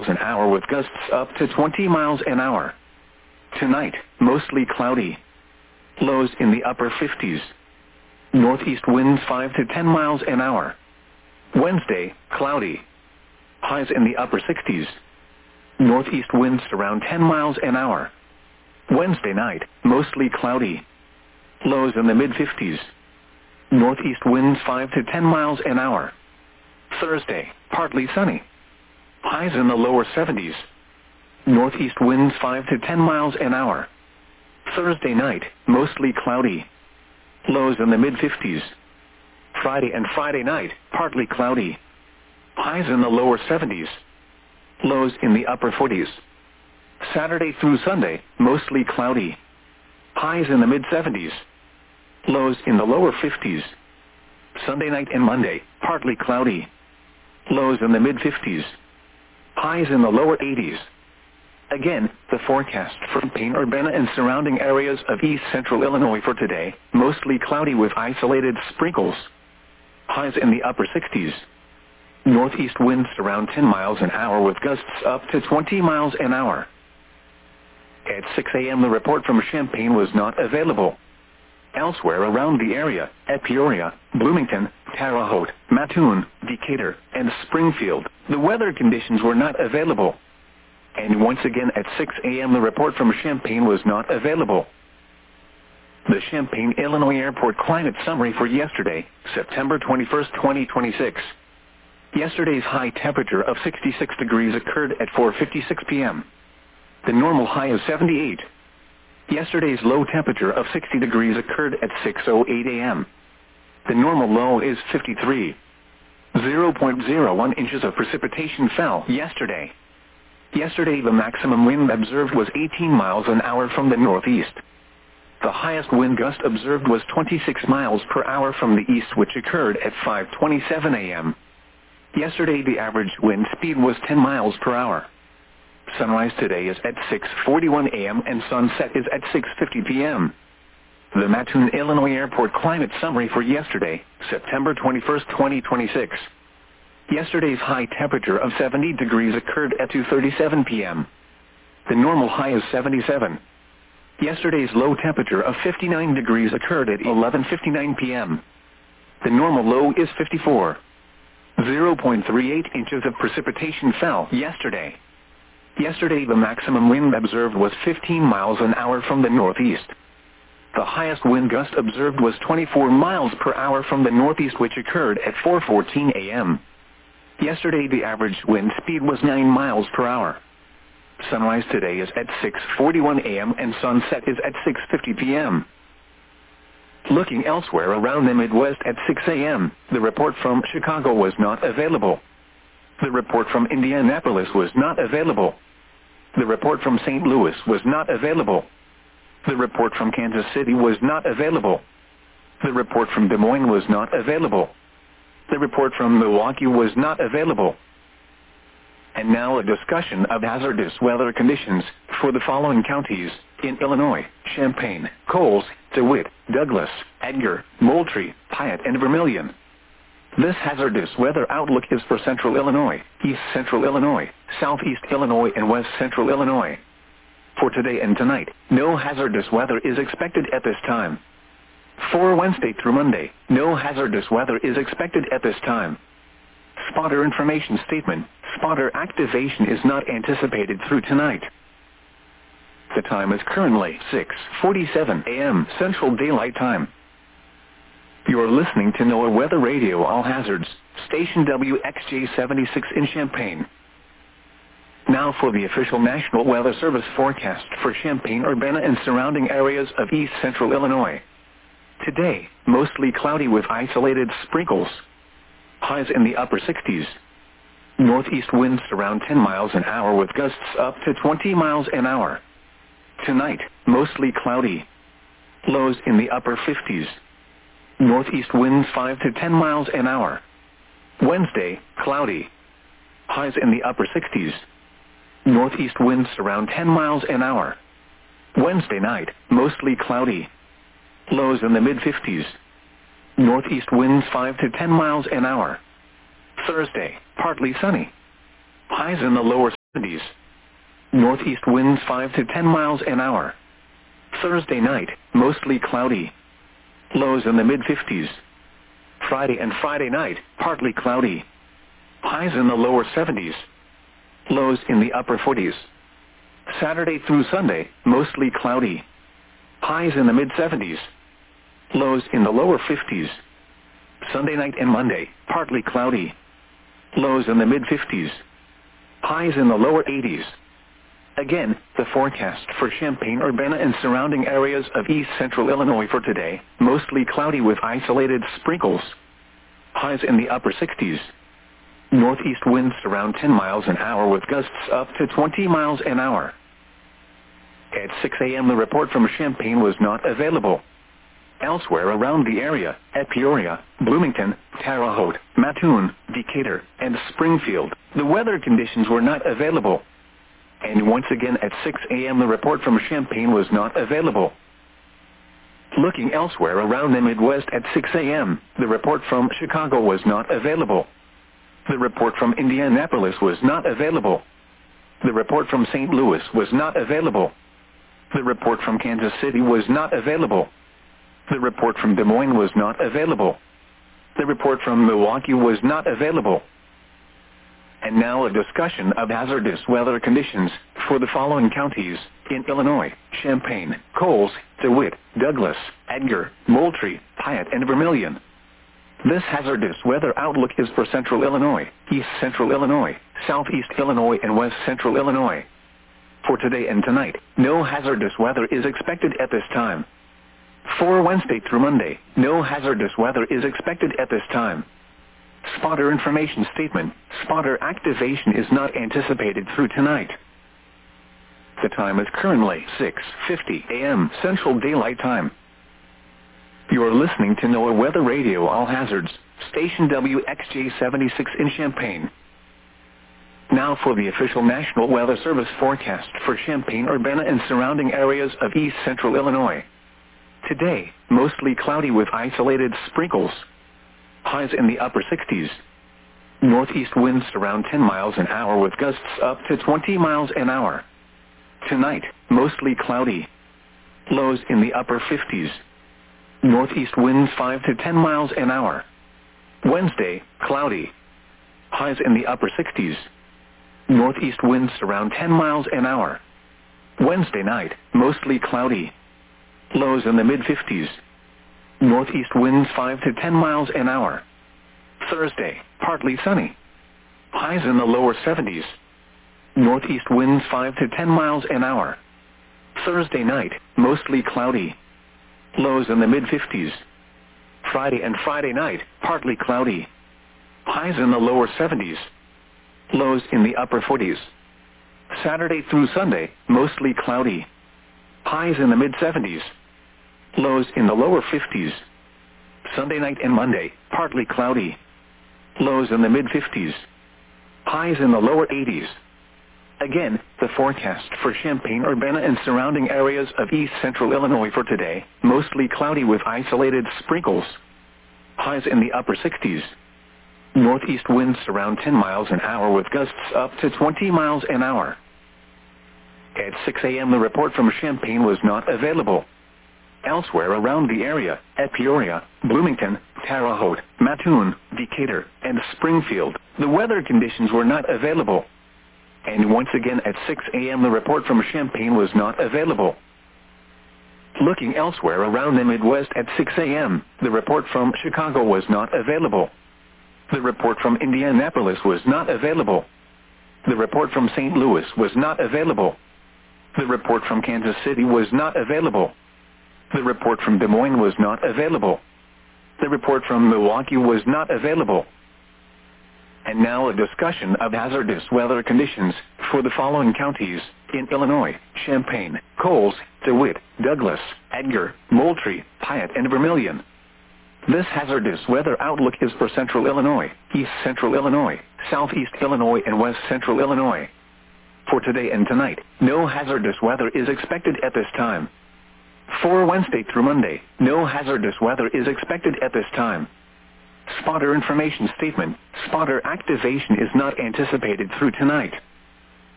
an hour with gusts up to 20 miles an hour. Tonight, mostly cloudy. Lows in the upper 50s. Northeast winds 5 to 10 miles an hour. Wednesday, cloudy. Highs in the upper 60s. Northeast winds around 10 miles an hour. Wednesday night, mostly cloudy. Lows in the mid-50s. Northeast winds 5 to 10 miles an hour. Thursday, partly sunny. Highs in the lower 70s. Northeast winds 5 to 10 miles an hour. Thursday night, mostly cloudy. Lows in the mid-50s. Friday and Friday night, partly cloudy. Highs in the lower 70s. Lows in the upper 40s. Saturday through Sunday, mostly cloudy. Highs in the mid-70s. Lows in the lower 50s. Sunday night and Monday, partly cloudy. Lows in the mid-50s. Highs in the lower 80s. Again, the forecast for Champaign-Urbana and surrounding areas of east central Illinois for today, mostly cloudy with isolated sprinkles. Highs in the upper 60s. Northeast winds around 10 miles an hour with gusts up to 20 miles an hour. At 6 a.m. the report from Champaign was not available. Elsewhere around the area, at Peoria, Bloomington, Terre Haute, Mattoon, Decatur, and Springfield, the weather conditions were not available. And once again at 6 a.m. the report from Champaign was not available. The Champaign, Illinois Airport climate summary for yesterday, September 21, 2026. Yesterday's high temperature of 66 degrees occurred at 4:56 p.m. The normal high is 78. Yesterday's low temperature of 60 degrees occurred at 6:08 a.m. The normal low is 53. 0.01 inches of precipitation fell yesterday. Yesterday the maximum wind observed was 18 miles an hour from the northeast. The highest wind gust observed was 26 miles per hour from the east, which occurred at 5:27 a.m. Yesterday the average wind speed was 10 miles per hour. Sunrise today is at 6:41 a.m. and sunset is at 6:50 p.m. The Mattoon, Illinois Airport climate summary for yesterday, September 21, 2026. Yesterday's high temperature of 70 degrees occurred at 2:37 p.m. The normal high is 77. Yesterday's low temperature of 59 degrees occurred at 11:59 p.m. The normal low is 54. 0.38 inches of precipitation fell yesterday. Yesterday the maximum wind observed was 15 miles an hour from the northeast. The highest wind gust observed was 24 miles per hour from the northeast, which occurred at 4:14 a.m. Yesterday the average wind speed was 9 miles per hour. Sunrise today is at 6:41 a.m. and sunset is at 6:50 p.m. Looking elsewhere around the Midwest at 6 a.m., the report from Chicago was not available. The report from Indianapolis was not available. The report from St. Louis was not available. The report from Kansas City was not available. The report from Des Moines was not available. The report from Milwaukee was not available. And now a discussion of hazardous weather conditions for the following counties in Illinois: Champaign, Coles, DeWitt, Douglas, Edgar, Moultrie, Piatt, and Vermilion. This hazardous weather outlook is for central Illinois, east central Illinois, southeast Illinois, and west central Illinois. For today and tonight, no hazardous weather is expected at this time. For Wednesday through Monday, no hazardous weather is expected at this time. Spotter information statement: spotter activation is not anticipated through tonight. The time is currently 6:47 a.m. Central Daylight Time. You're listening to NOAA Weather Radio All Hazards, station WXJ-76 in Champaign. Now for the official National Weather Service forecast for Champaign-Urbana and surrounding areas of east central Illinois. Today, mostly cloudy with isolated sprinkles. Highs in the upper 60s. Northeast winds around 10 miles an hour with gusts up to 20 miles an hour. Tonight, mostly cloudy. Lows in the upper 50s. Northeast winds 5 to 10 miles an hour. Wednesday, cloudy. Highs in the upper 60s. Northeast winds around 10 miles an hour. Wednesday night, mostly cloudy. Lows in the mid-50s. Northeast winds 5 to 10 miles an hour. Thursday, partly sunny. Highs in the lower 70s. Northeast winds 5 to 10 miles an hour. Thursday night, mostly cloudy. Lows in the mid-50s. Friday and Friday night, partly cloudy. Highs in the lower 70s. Lows in the upper 40s. Saturday through Sunday, mostly cloudy. Highs in the mid-70s. Lows in the lower 50s. Sunday night and Monday, partly cloudy. Lows in the mid-50s. Highs in the lower 80s. Again, the forecast for Champaign-Urbana and surrounding areas of east central Illinois for today, mostly cloudy with isolated sprinkles. Highs in the upper 60s. Northeast winds around 10 miles an hour with gusts up to 20 miles an hour. At 6 a.m. the report from Champaign was not available. Elsewhere around the area, at Peoria, Bloomington, Terre Haute, Mattoon, Decatur, and Springfield, the weather conditions were not available. And once again at 6 a.m. the report from Champaign was not available. Looking elsewhere around the Midwest at 6 a.m., the report from Chicago was not available. The report from Indianapolis was not available. The report from St. Louis was not available. The report from Kansas City was not available. The report from Des Moines was not available. The report from Milwaukee was not available. And now a discussion of hazardous weather conditions for the following counties in Illinois: Champaign, Coles, DeWitt, Douglas, Edgar, Moultrie, Piatt, and Vermilion. This hazardous weather outlook is for central Illinois, east central Illinois, southeast Illinois, and west central Illinois. For today and tonight, no hazardous weather is expected at this time. For Wednesday through Monday, no hazardous weather is expected at this time. Spotter information statement: spotter activation is not anticipated through tonight. The time is currently 6:50 a.m. Central Daylight Time. You are listening to NOAA Weather Radio All Hazards, station WXJ-76 in Champaign. Now for the official National Weather Service forecast for Champaign-Urbana and surrounding areas of east central Illinois. Today, mostly cloudy with isolated sprinkles. Highs in the upper 60s. Northeast winds around 10 miles an hour with gusts up to 20 miles an hour. Tonight, mostly cloudy. Lows in the upper 50s. Northeast winds 5 to 10 miles an hour. Wednesday, cloudy. Highs in the upper 60s. Northeast winds around 10 miles an hour. Wednesday night, mostly cloudy. Lows in the mid-50s. Northeast winds 5 to 10 miles an hour. Thursday, partly sunny. Highs in the lower 70s. Northeast winds 5 to 10 miles an hour. Thursday night, mostly cloudy. Lows in the mid-50s. Friday and Friday night, partly cloudy. Highs in the lower 70s. Lows in the upper 40s. Saturday through Sunday, mostly cloudy. Highs in the mid-70s. Lows in the lower 50s. Sunday night and Monday, partly cloudy. Lows in the mid-50s. Highs in the lower 80s. Again, the forecast for Champaign-Urbana and surrounding areas of east central Illinois for today, mostly cloudy with isolated sprinkles. Highs in the upper 60s. Northeast winds around 10 miles an hour with gusts up to 20 miles an hour. At 6 a.m. the report from Champaign was not available. Elsewhere around the area, at Peoria, Bloomington, Terre Haute, Mattoon, Decatur, and Springfield, the weather conditions were not available. And once again at 6 a.m. the report from Champaign was not available. Looking elsewhere around the Midwest at 6 a.m., the report from Chicago was not available. The report from Indianapolis was not available. The report from St. Louis was not available. The report from Kansas City was not available. The report from Des Moines was not available. The report from Milwaukee was not available. And now a discussion of hazardous weather conditions for the following counties in Illinois: Champaign, Coles, DeWitt, Douglas, Edgar, Moultrie, Piatt, and Vermilion. This hazardous weather outlook is for central Illinois, east central Illinois, southeast Illinois, and west central Illinois. For today and tonight, no hazardous weather is expected at this time. For Wednesday through Monday, no hazardous weather is expected at this time. Spotter information statement: spotter activation is not anticipated through tonight.